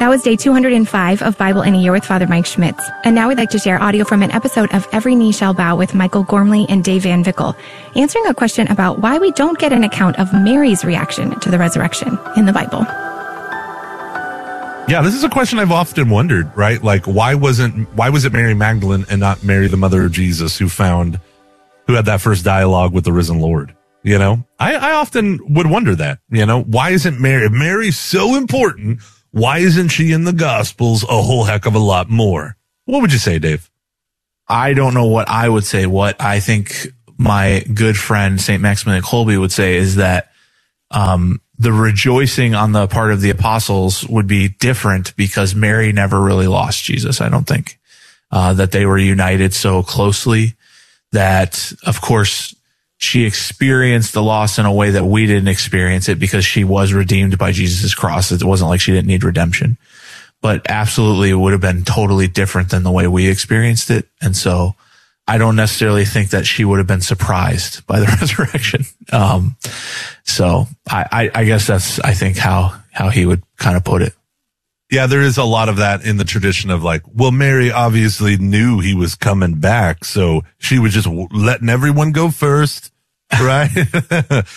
That was day 205 of Bible in a Year with Father Mike Schmitz. And now we'd like to share audio from an episode of Every Knee Shall Bow with Michael Gormley and Dave Van Vickle, answering a question about why we don't get an account of Mary's reaction to the resurrection in the Bible. Yeah, this is a question I've often wondered, right? Like, why was it Mary Magdalene and not Mary, the mother of Jesus, who had that first dialogue with the risen Lord? You know, I often would wonder that, you know, why isn't Mary, if Mary's so important, why isn't she in the Gospels a whole heck of a lot more? What would you say, Dave? I don't know what I would say. What I think my good friend, St. Maximilian Kolbe, would say is that, the rejoicing on the part of the apostles would be different because Mary never really lost Jesus. I don't think, that they were united so closely that, of course, she experienced the loss in a way that we didn't experience it because she was redeemed by Jesus' cross. It wasn't like she didn't need redemption, but absolutely it would have been totally different than the way we experienced it. And so I don't necessarily think that she would have been surprised by the resurrection. So I guess that's, I think how he would kind of put it. Yeah, there is a lot of that in the tradition of like, well, Mary obviously knew he was coming back, so she was just letting everyone go first, right? The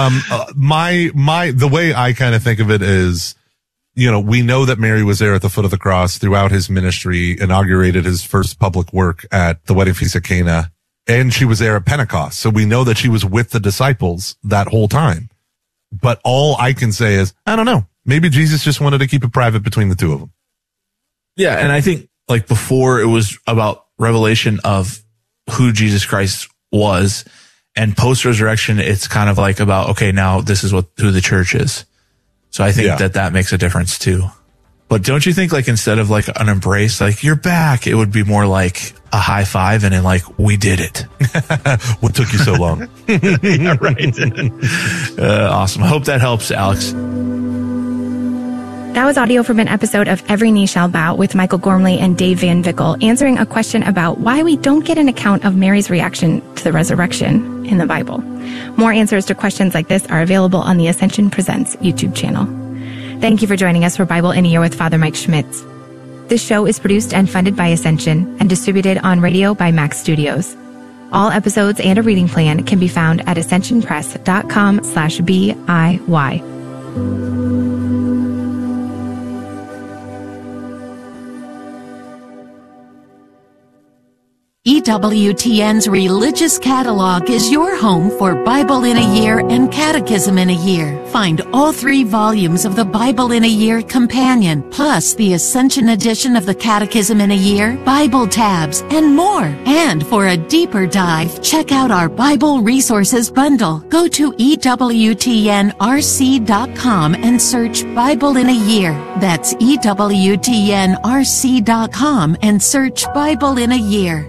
way I kind of think of it is, you know, we know that Mary was there at the foot of the cross throughout his ministry, inaugurated his first public work at the wedding feast at Cana, and she was there at Pentecost. So we know that she was with the disciples that whole time. But all I can say is, I don't know. Maybe Jesus just wanted to keep it private between the two of them. Yeah, and I think like before it was about revelation of who Jesus Christ was, and post-resurrection it's kind of like about, okay, now this is who the church is. So I think that makes a difference too. But don't you think like instead of like an embrace, like you're back, it would be more like a high five and then like, we did it. What took you so long? Yeah, right. Awesome. I hope that helps, Alex. That was audio from an episode of Every Knee Shall Bow with Michael Gormley and Dave Van Vickle, answering a question about why we don't get an account of Mary's reaction to the resurrection in the Bible. More answers to questions like this are available on the Ascension Presents YouTube channel. Thank you for joining us for Bible in a Year with Father Mike Schmitz. This show is produced and funded by Ascension and distributed on radio by Max Studios. All episodes and a reading plan can be found at ascensionpress.com/BIY. EWTN's Religious Catalog is your home for Bible in a Year and Catechism in a Year. Find all 3 volumes of the Bible in a Year Companion, plus the Ascension edition of the Catechism in a Year, Bible tabs, and more. And for a deeper dive, check out our Bible Resources Bundle. Go to EWTNRC.com and search Bible in a Year. That's EWTNRC.com and search Bible in a Year.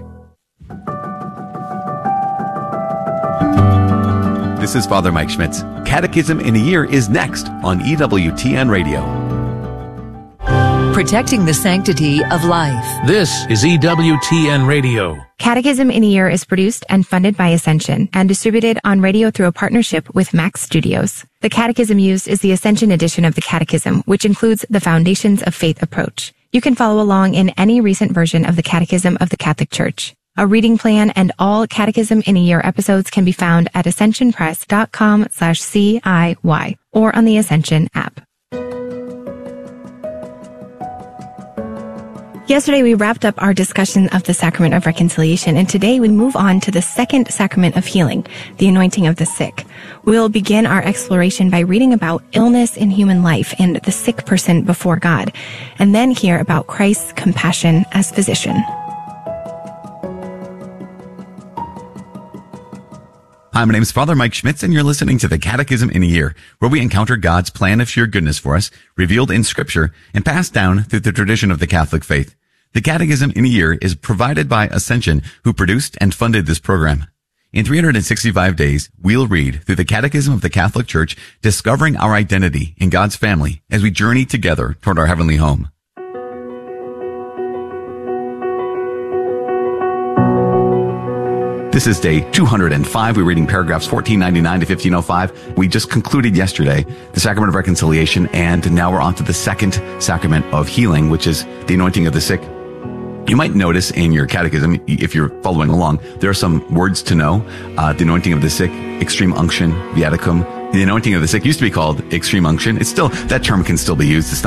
This is Father Mike Schmitz. Catechism in a Year is next on EWTN Radio. Protecting the sanctity of life. This is EWTN Radio. Catechism in a Year is produced and funded by Ascension and distributed on radio through a partnership with Max Studios. The catechism used is the Ascension edition of the Catechism, which includes the Foundations of Faith approach. You can follow along in any recent version of the Catechism of the Catholic Church. A reading plan and all Catechism in a Year episodes can be found at ascensionpress.com/CIY or on the Ascension app. Yesterday, we wrapped up our discussion of the Sacrament of Reconciliation, and today we move on to the second sacrament of healing, the anointing of the sick. We'll begin our exploration by reading about illness in human life and the sick person before God, and then hear about Christ's compassion as physician. Hi, my name is Father Mike Schmitz, and you're listening to the Catechism in a Year, where we encounter God's plan of sheer goodness for us, revealed in Scripture, and passed down through the tradition of the Catholic faith. The Catechism in a Year is provided by Ascension, who produced and funded this program. In 365 days, we'll read through the Catechism of the Catholic Church, discovering our identity in God's family as we journey together toward our heavenly home. This is day 205. We're reading paragraphs 1499 to 1505. We just concluded yesterday the sacrament of reconciliation, and now we're on to the second sacrament of healing, which is the anointing of the sick. You might notice in your catechism, if you're following along, there are some words to know. The anointing of the sick, extreme unction, viaticum. The anointing of the sick used to be called extreme unction. It's still, that term can still be used. It's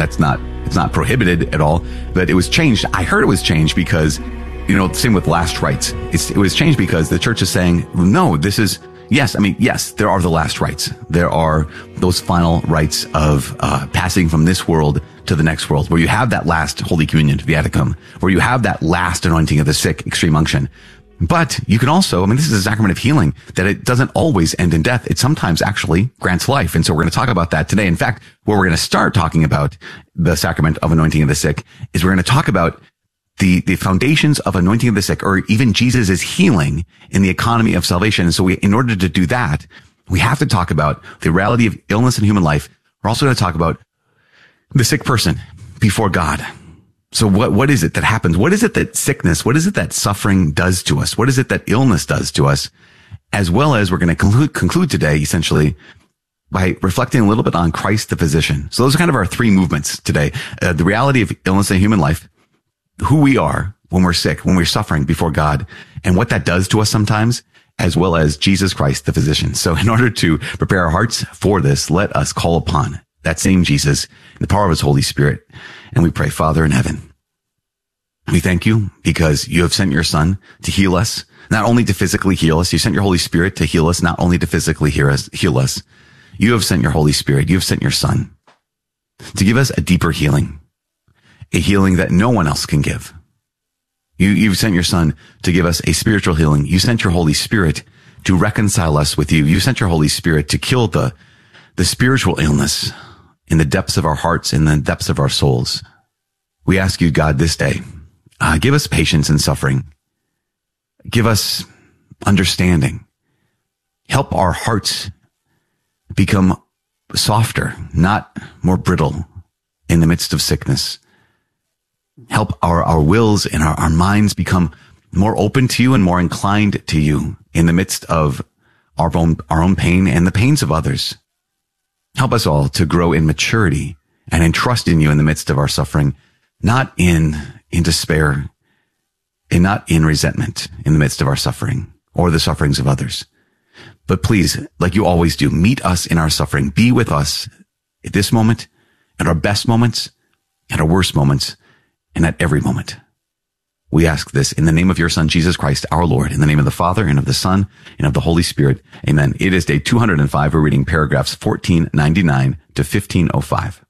not prohibited at all, but it was changed. I heard it was changed because, same with last rites. It was changed because the church is saying, no, yes, there are the last rites. There are those final rites of passing from this world to the next world, where you have that last Holy Communion, viaticum, where you have that last anointing of the sick, extreme unction. But you can also, this is a sacrament of healing, that it doesn't always end in death. It sometimes actually grants life. And so we're going to talk about that today. In fact, where we're going to start talking about the sacrament of anointing of the sick is we're going to talk about the foundations of anointing of the sick, or even Jesus' healing in the economy of salvation. And so in order to do that, we have to talk about the reality of illness in human life. We're also going to talk about the sick person before God. So what is it that happens? What is it that sickness, what is it that suffering does to us? What is it that illness does to us? As well as we're going to conclude today, essentially, by reflecting a little bit on Christ the physician. So those are kind of our three movements today. The reality of illness in human life, who we are when we're sick, when we're suffering before God, and what that does to us sometimes, as well as Jesus Christ the physician. So in order to prepare our hearts for this, let us call upon that same Jesus in the power of his Holy Spirit. And we pray, Father in heaven, we thank you because you have sent your Son to heal us, not only to physically heal us. You sent your Holy Spirit to heal us, not only to physically heal us. You have sent your Holy Spirit. You have sent your Son to give us a deeper healing, a healing that no one else can give. You've sent your Son to give us a spiritual healing. You sent your Holy Spirit to reconcile us with you. You sent your Holy Spirit to kill the spiritual illness in the depths of our hearts, in the depths of our souls. We ask you, God, this day, give us patience in suffering. Give us understanding. Help our hearts become softer, not more brittle in the midst of sickness. Help our wills and our minds become more open to you and more inclined to you in the midst of our own pain and the pains of others. Help us all to grow in maturity and in trust in you in the midst of our suffering, not in despair and not in resentment in the midst of our suffering or the sufferings of others. But please, like you always do, meet us in our suffering. Be with us at this moment, at our best moments, at our worst moments, and at every moment. We ask this in the name of your Son, Jesus Christ, our Lord, in the name of the Father, and of the Son, and of the Holy Spirit. Amen. It is day 205. We're reading paragraphs 1499 to 1505.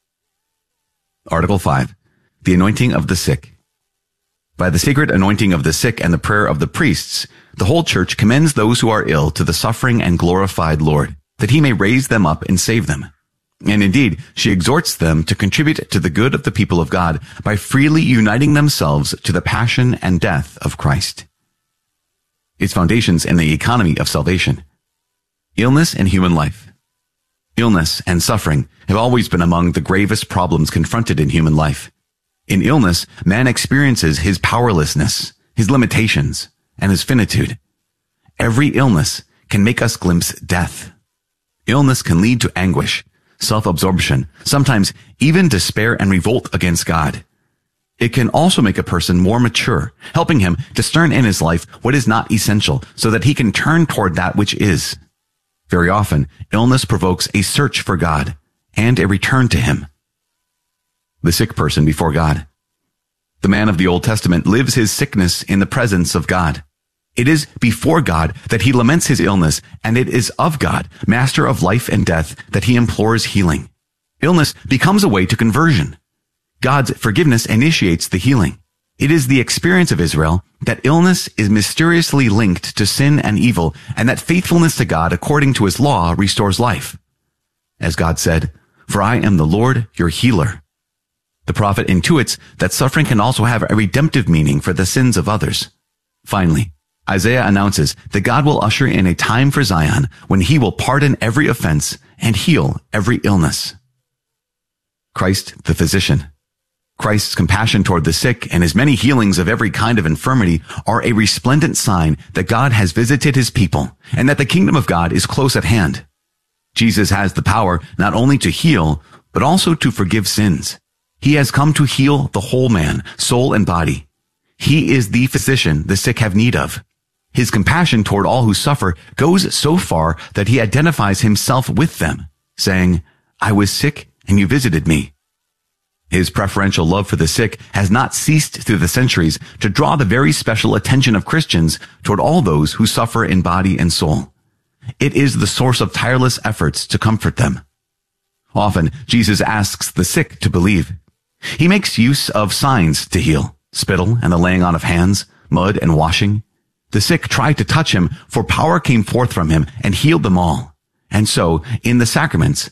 Article 5. The anointing of the sick. By the sacred anointing of the sick and the prayer of the priests, the whole church commends those who are ill to the suffering and glorified Lord, that he may raise them up and save them. And indeed, she exhorts them to contribute to the good of the people of God by freely uniting themselves to the passion and death of Christ. Its foundations in the economy of salvation. Illness in human life. Illness and suffering have always been among the gravest problems confronted in human life. In illness, man experiences his powerlessness, his limitations, and his finitude. Every illness can make us glimpse death. Illness can lead to anguish, self-absorption, sometimes even despair and revolt against God. It can also make a person more mature, helping him discern in his life what is not essential so that he can turn toward that which is. Very often, illness provokes a search for God and a return to him. The sick person before God. The man of the Old Testament lives his sickness in the presence of God. It is before God that he laments his illness, and it is of God, master of life and death, that he implores healing. Illness becomes a way to conversion. God's forgiveness initiates the healing. It is the experience of Israel that illness is mysteriously linked to sin and evil, and that faithfulness to God according to his law restores life. As God said, "For I am the Lord, your healer." The prophet intuits that suffering can also have a redemptive meaning for the sins of others. Finally, Isaiah announces that God will usher in a time for Zion when he will pardon every offense and heal every illness. Christ the physician. Christ's compassion toward the sick and his many healings of every kind of infirmity are a resplendent sign that God has visited his people and that the kingdom of God is close at hand. Jesus has the power not only to heal, but also to forgive sins. He has come to heal the whole man, soul and body. He is the physician the sick have need of. His compassion toward all who suffer goes so far that he identifies himself with them, saying, "I was sick and you visited me." His preferential love for the sick has not ceased through the centuries to draw the very special attention of Christians toward all those who suffer in body and soul. It is the source of tireless efforts to comfort them. Often, Jesus asks the sick to believe. He makes use of signs to heal, spittle and the laying on of hands, mud and washing. The sick tried to touch him, for power came forth from him and healed them all. And so, in the sacraments,